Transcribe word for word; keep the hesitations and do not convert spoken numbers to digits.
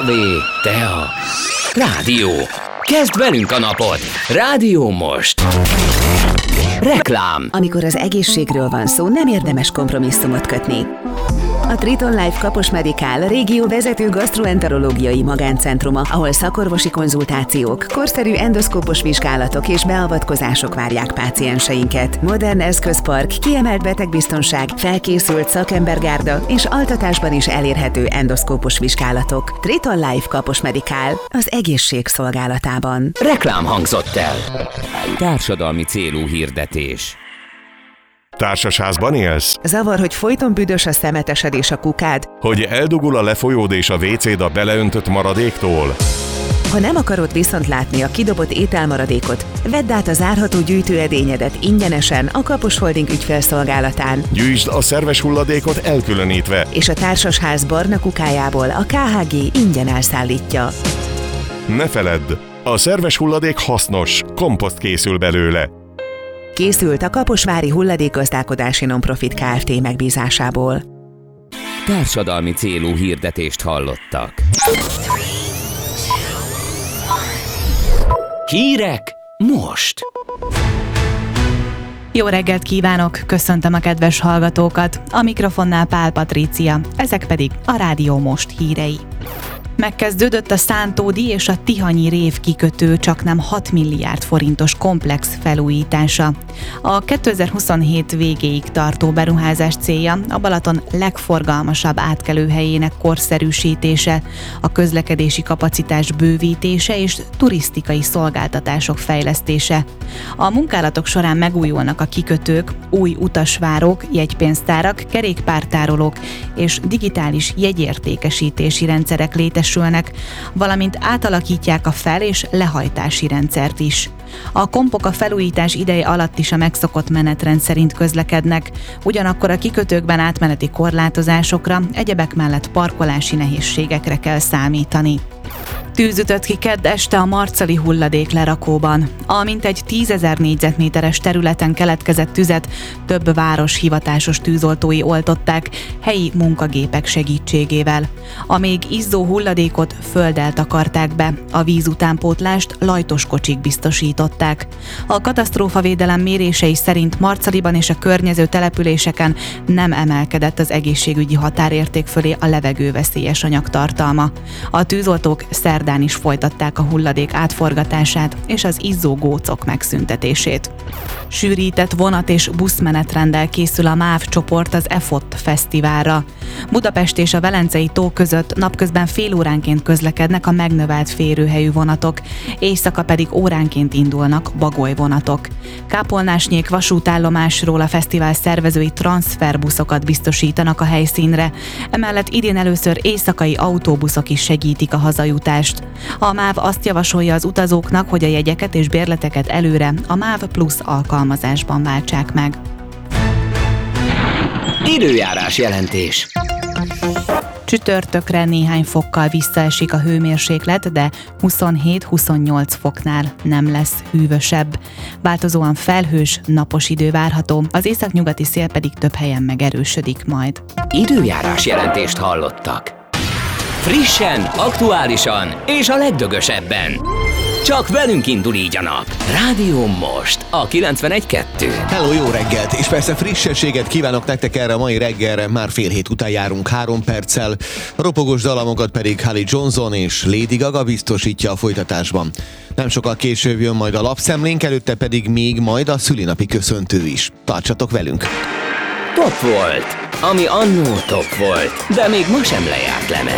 kávé, tea, rádió. Kezd velünk a napot! Rádió most! Reklám. Amikor az egészségről van szó, nem érdemes kompromisszumot kötni. A Triton Life Kapos Medikál a régió vezető gasztroenterológiai magáncentruma, ahol szakorvosi konzultációk, korszerű endoszkópos vizsgálatok és beavatkozások várják pácienseinket. Modern eszközpark, kiemelt betegbiztonság, felkészült szakembergárda és altatásban is elérhető endoszkópos vizsgálatok. Triton Life Kapos Medikál az egészség szolgálatában. Reklám hangzott el. Társadalmi célú hirdetés. Társasházban élsz? Zavar, hogy folyton büdös a szemetesed és a kukád? Hogy eldugul a lefolyód és a vécéd a beleöntött maradéktól? Ha nem akarod viszont látni a kidobott ételmaradékot, vedd át a zárható gyűjtőedényedet ingyenesen a Kapos Holding ügyfélszolgálatán. Gyűjtsd a szerves hulladékot elkülönítve. És a társasház barna kukájából a ká há gé ingyen elszállítja. Ne feledd, a szerves hulladék hasznos, komposzt készül belőle. Készült a Kaposvári Hulladékgazdálkodási Nonprofit Kft. Megbízásából. Társadalmi célú hirdetést hallottak. Hírek most! Jó reggelt kívánok, köszöntöm a kedves hallgatókat, a mikrofonnál Pál Patrícia, ezek pedig a Rádió Most hírei. Megkezdődött a Szántódi és a Tihanyi rév kikötő csaknem hat milliárd forintos komplex felújítása. A kétezer-huszonhét végéig tartó beruházás célja a Balaton legforgalmasabb átkelőhelyének korszerűsítése, a közlekedési kapacitás bővítése és turisztikai szolgáltatások fejlesztése. A munkálatok során megújulnak a kikötők, új utasvárók, jegypénztárak, kerékpártárolók és digitális jegyértékesítési rendszerek létesülnek, valamint átalakítják a fel- és lehajtási rendszert is. A kompok a felújítás ideje alatt is a megszokott menetrend szerint közlekednek, ugyanakkor a kikötőkben átmeneti korlátozásokra, egyebek mellett parkolási nehézségekre kell számítani. Tűz ütött ki kedd este a marcali hulladék lerakóban. A mintegy tízezer négyzetméteres területen keletkezett tüzet több város hivatásos tűzoltói oltották helyi munkagépek segítségével. A még izzó hulladékot földdel takarták be, a vízutánpótlást lajtos kocsik biztosították. A katasztrófavédelem mérései szerint Marcaliban és a környező településeken nem emelkedett az egészségügyi határérték fölé a levegő veszélyes anyagtartalma. A tűzoltók szerdán is folytatták a hulladék átforgatását és az izzó gócok megszüntetését. Sűrített vonat- és buszmenetrenddel készül a MÁV csoport az e f o t fesztiválra. Budapest és a Velencei tó között napközben fél óránként közlekednek a megnövelt férőhelyű vonatok, éjszaka pedig óránként indulnak bagolyvonatok. Kápolnásnyék vasútállomásról a fesztivál szervezői transferbuszokat biztosítanak a helyszínre, emellett idén először éjszakai autóbuszok is segítik a hazajutást. A MÁV azt javasolja az utazóknak, hogy a jegyeket és bérleteket előre a MÁV Plus alkalmazásban váltsák meg. Időjárás jelentés. Csütörtökre néhány fokkal visszaesik a hőmérséklet, de huszonhét-huszonnyolc foknál nem lesz hűvösebb. Változóan felhős, napos idő várható, az északnyugati szél pedig több helyen megerősödik majd. Időjárás jelentést hallottak. Frissen, aktuálisan és a legdögösebben. Csak velünk indul így a nap. Rádió Most, a kilencvenegy kettő. Hello, jó reggelt, és persze frissességet kívánok nektek erre a mai reggelre, már fél hét után járunk három perccel. A ropogós dalamokat pedig Haley Johnson és Lady Gaga biztosítja a folytatásban. Nem sokkal később jön majd a lapszemlénk, előtte pedig még majd a szülinapi köszöntő is. Tartsatok velünk! Top volt, ami annó top volt, de még ma sem lejárt lemez.